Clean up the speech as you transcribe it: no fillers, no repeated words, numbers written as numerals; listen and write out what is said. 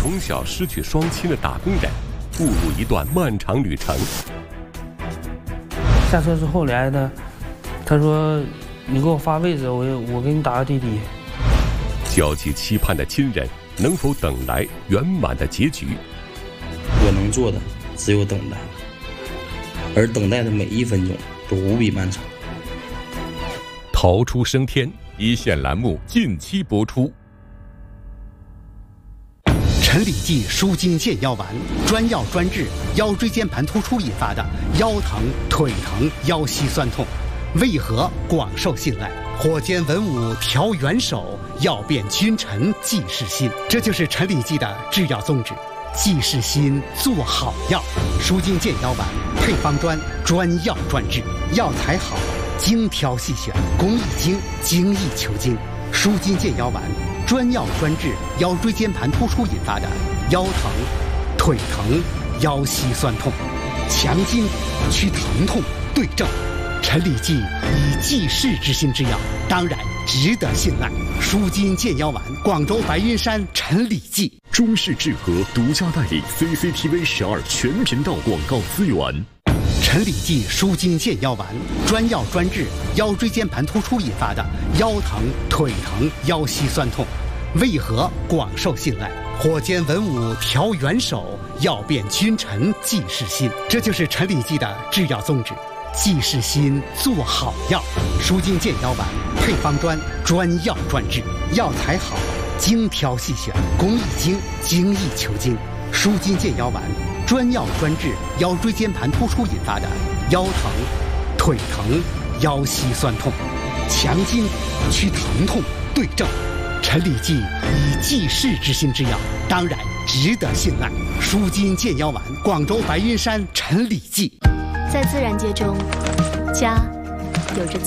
从小失去双亲的打工人，步入一段漫长旅程。 下车之后来的，他说：“你给我发位置，我给你打个滴滴。” 焦急期盼的亲人能否等来圆满的结局？ 我能做的只有等待，而等待的每一分钟都无比漫长。 逃出升天一线栏目近期播出。 陈李济舒筋健腰丸，专药专治腰椎间盘突出引发的腰疼、腿疼、腰膝酸痛，为何广受信赖？火尖文武调元首，药变君臣济世心。这就是陈李济的制药宗旨，济世心，做好药。舒筋健腰丸配方专，专药专治，药材好，精挑细选，工艺精，精益求精。舒筋健腰丸专药专治腰椎间盘突出引发的腰疼、腿疼、腰膝酸痛，强筋祛疼痛，对症。陈李济以济世之心之药，当然值得信赖。舒筋健腰丸，广州白云山陈李济。 中式智和独家代理 CCTV 12全频道广告资源。 陈李济舒筋健腰丸，专药专治腰椎间盘突出引发的腰疼、腿疼、腰膝酸痛，为何广受信赖？火尖文武调元首，药变君臣济世心。这就是陈李济的制药宗旨，济世心，做好药。舒筋健腰丸配方专，专药专治，药材好，精挑细选，工艺精，精益求精。舒筋健腰丸专药专治腰椎间盘突出引发的腰疼、腿疼、腰膝酸痛，强筋祛疼痛，对症。陈李济以济世之心之药，当然值得信赖。舒筋健腰丸，广州白云山陈李济。 在自然界中，家有着